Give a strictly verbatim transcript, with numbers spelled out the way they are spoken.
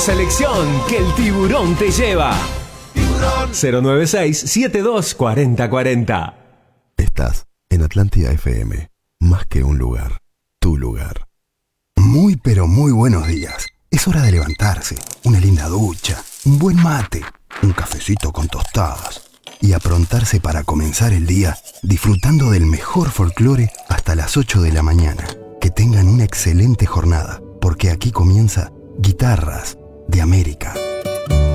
selección que el tiburón te lleva. Tiburón. cero nueve seis, siete dos, cuatro cero cuatro cero. Estás en Atlántida F M. Más que un lugar, tu lugar. Muy pero muy buenos días. Es hora de levantarse, una linda ducha, un buen mate, un cafecito con tostadas y aprontarse para comenzar el día disfrutando del mejor folclore hasta las ocho de la mañana. Que tengan una excelente jornada, porque aquí comienza Guitarras de América.